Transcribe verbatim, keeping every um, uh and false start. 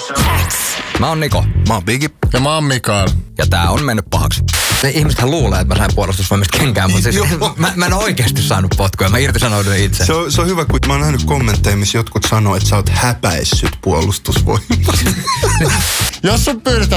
Mä oon Niko. Mä oon Biggie. Ja mä oon Mikael. Ja tää on mennyt pahaksi. Ne ihmisethän luulee, että mä sain puolustusvoimista kenkään, mutta siis mä, mä en oo oikeasti saanut potkuja. Mä irtisanouduin itse. Se on, se on hyvä, kun mä oon nähnyt kommentteja, missä jotkut sanoo, että sä oot häpäissyt puolustusvoimasta. Jos sun pyydetään